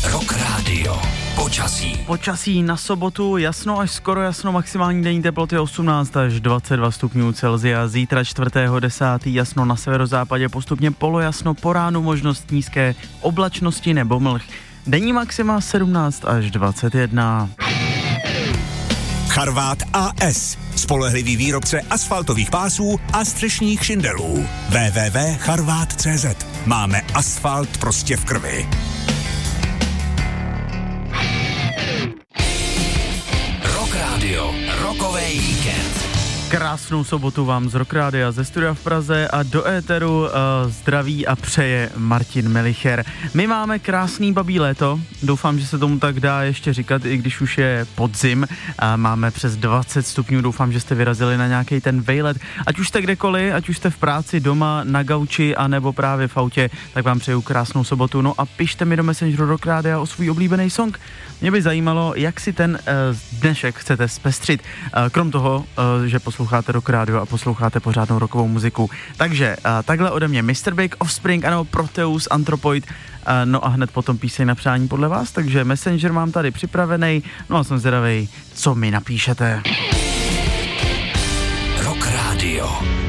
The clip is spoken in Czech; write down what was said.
Rock Radio. Počasí na sobotu, jasno až skoro jasno, maximální denní teploty 18 až 22 stupňů Celsia. Zítra 4.10. jasno na severozápadě, postupně polojasno, po ránu možnost nízké oblačnosti nebo mlh. Denní maxima 17 až 21. Charvát AS. Spolehlivý výrobce asfaltových pásů a střešních šindelů. www.charvat.cz. Máme asfalt prostě v krvi. Rock Radio. Rokovej víkend. Krásnou sobotu vám z Rock Rádia ze studia v Praze a do éteru zdraví a přeje Martin Melicher. My máme krásný babí léto, doufám, že se tomu tak dá ještě říkat, i když už je podzim. Máme přes 20 stupňů, doufám, že jste vyrazili na nějaký ten vejlet. Ať už jste kdekoliv, ať už jste v práci, doma, na gauči, anebo právě v autě, tak vám přeju krásnou sobotu. No a pište mi do Messengeru Rock Rádia o svůj oblíbený song. Mě by zajímalo, jak si ten dnešek chcete zpestřit, krom toho, že posloucháte Rock Radio a posloucháte pořádnou rockovou muziku. Takže takhle ode mě Mr. Big, Offspring, ano, Proteus, Anthropoid, no a hned potom píseň na přání podle vás, takže Messenger mám tady připravený, no a jsem zvědavej, co mi napíšete. Rock Radio.